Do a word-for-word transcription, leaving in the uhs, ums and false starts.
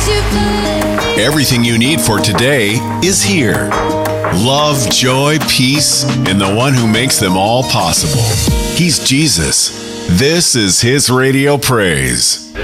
Everything you need for today is here. Love, joy, peace, in the one who makes them all possible. He's Jesus. This is His Radio Praise.